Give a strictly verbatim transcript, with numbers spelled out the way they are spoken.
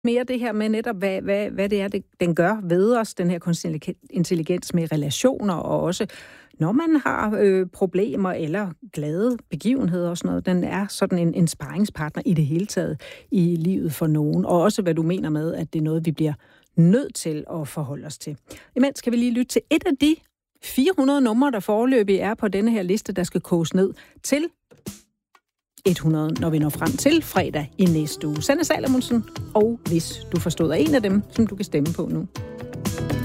mere det her med netop, hvad, hvad, hvad det er, det, den gør ved os, den her kunstig intelligens med relationer, og også når man har øh, problemer eller glade begivenheder og sådan noget. Den er sådan en, en sparringspartner i det hele taget i livet for nogen. Og også hvad du mener med, at det er noget, vi bliver nødt til at forholde os til. Imens skal vi lige lytte til et af de fire hundrede numre, der foreløbig er på denne her liste, der skal koges ned til hundrede, når vi når frem til fredag i næste uge. Sanne Salomonsen, og hvis du forstod af en af dem, som du kan stemme på nu.